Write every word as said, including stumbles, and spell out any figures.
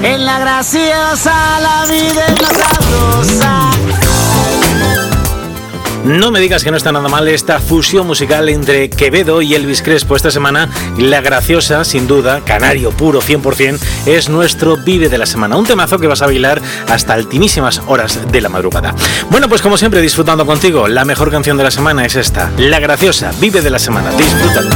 En la graciosa la vida es más sabrosa. No me digas que no está nada mal esta fusión musical entre Quevedo y Elvis Crespo esta semana. La graciosa, sin duda, canario puro cien por ciento, es nuestro Vive de la Semana. Un temazo que vas a bailar hasta altísimas horas de la madrugada. Bueno, pues como siempre, disfrutando contigo. La mejor canción de la semana es esta, La graciosa, Vive de la Semana. Disfrútalo.